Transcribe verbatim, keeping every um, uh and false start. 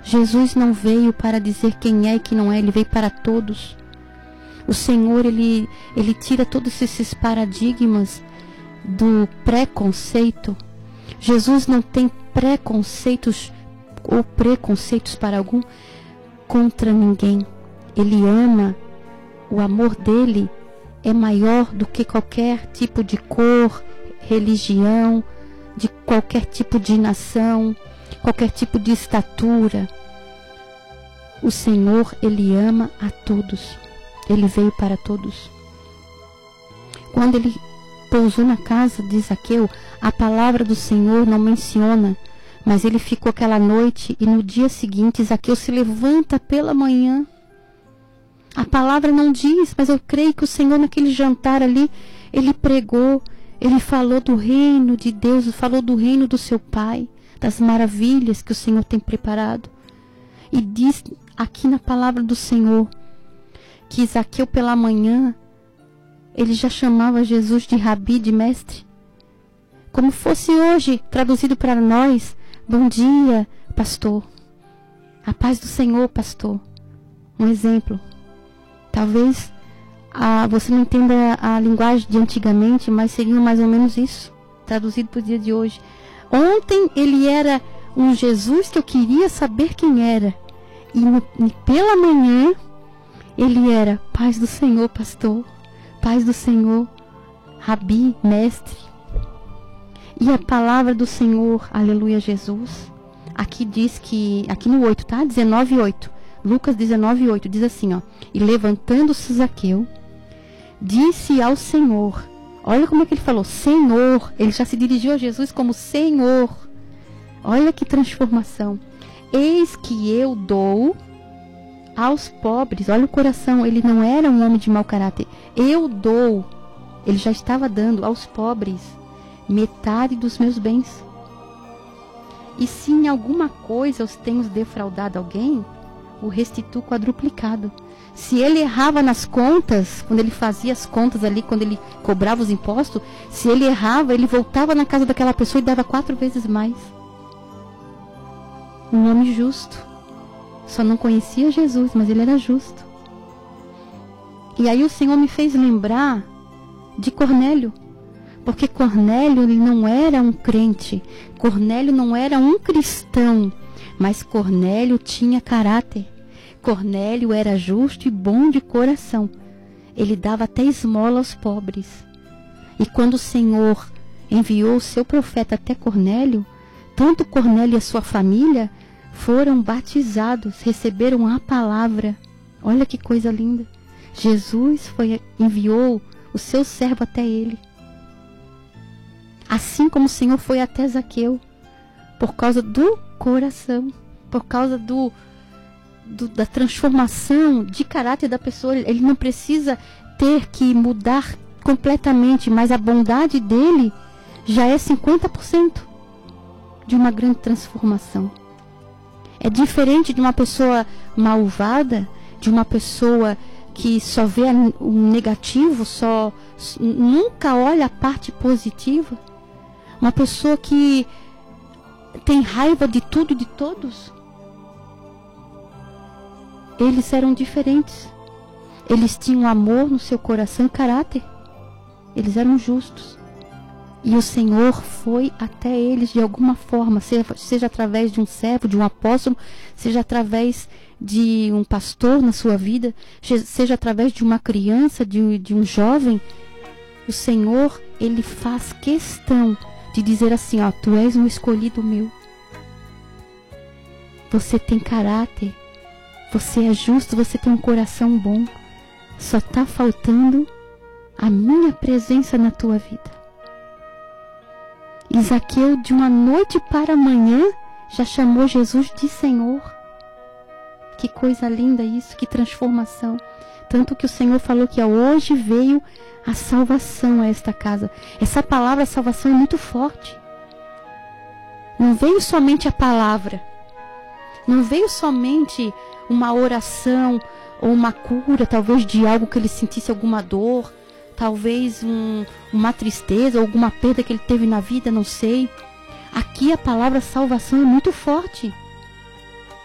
Jesus não veio para dizer quem é e quem não é, Ele veio para todos. O Senhor, Ele, Ele tira todos esses paradigmas do preconceito. Jesus não tem preconceitos ou preconceitos para algum contra ninguém. Ele ama, o amor dele é maior do que qualquer tipo de cor, religião, de qualquer tipo de nação, qualquer tipo de estatura. O Senhor, Ele ama a todos. Ele veio para todos. Quando Ele pousou na casa de Zaqueu, a palavra do Senhor não menciona, mas ele ficou aquela noite e no dia seguinte Zaqueu se levanta pela manhã. A palavra não diz, mas eu creio que o Senhor naquele jantar ali, Ele pregou, Ele falou do reino de Deus, falou do reino do seu Pai, das maravilhas que o Senhor tem preparado. E diz aqui na palavra do Senhor que Zaqueu pela manhã, ele já chamava Jesus de Rabi, de mestre. Como fosse hoje, traduzido para nós, bom dia, pastor. A paz do Senhor, pastor. Um exemplo. Talvez ah, você não entenda a linguagem de antigamente, mas seria mais ou menos isso, traduzido para o dia de hoje. Ontem ele era um Jesus que eu queria saber quem era. E, no, e pela manhã, ele era paz do Senhor, pastor. Paz do Senhor, Rabi, mestre. E a palavra do Senhor, aleluia, Jesus. Aqui diz que, aqui no oito, tá? dezenove, oito. Lucas dezenove, oito, diz assim, ó. E levantando-se Zaqueu, disse ao Senhor. Olha como é que ele falou, Senhor. Ele já se dirigiu a Jesus como Senhor. Olha que transformação. Eis que eu dou aos pobres. Olha o coração, ele não era um homem de mau caráter. Eu dou, ele já estava dando aos pobres metade dos meus bens. E se em alguma coisa eu tenho defraudado alguém, o restituo quadruplicado. Se ele errava nas contas, quando ele fazia as contas ali, quando ele cobrava os impostos, se ele errava, ele voltava na casa daquela pessoa e dava quatro vezes mais. Um homem justo. Só não conhecia Jesus, mas ele era justo. E aí o Senhor me fez lembrar de Cornélio. Porque Cornélio, ele não era um crente. Cornélio não era um cristão. Mas Cornélio tinha caráter. Cornélio era justo e bom de coração. Ele dava até esmola aos pobres. E quando o Senhor enviou o seu profeta até Cornélio, tanto Cornélio e a sua família foram batizados, receberam a palavra. Olha que coisa linda. Jesus foi, enviou o seu servo até ele. Assim como o Senhor foi até Zaqueu, por causa do coração, por causa do, do, da transformação de caráter da pessoa. Ele não precisa ter que mudar completamente, mas a bondade dele já é cinquenta por cento de uma grande transformação. É diferente de uma pessoa malvada, de uma pessoa que só vê o negativo, só nunca olha a parte positiva. Uma pessoa que tem raiva de tudo e de todos. Eles eram diferentes. Eles tinham amor no seu coração e caráter. Eles eram justos. E o Senhor foi até eles de alguma forma, seja, seja através de um servo, de um apóstolo, seja através de um pastor na sua vida, seja através de uma criança, de, de um jovem. O Senhor, Ele faz questão de dizer assim, ó, tu és um escolhido meu. Você tem caráter, você é justo, você tem um coração bom. Só está faltando a minha presença na tua vida. E Zaqueu, de uma noite para amanhã, já chamou Jesus de Senhor. Que coisa linda isso, que transformação. Tanto que o Senhor falou que hoje veio a salvação a esta casa. Essa palavra salvação é muito forte. Não veio somente a palavra. Não veio somente uma oração ou uma cura, talvez de algo que ele sentisse alguma dor. Talvez um, uma tristeza, alguma perda que ele teve na vida, não sei. Aqui a palavra salvação é muito forte.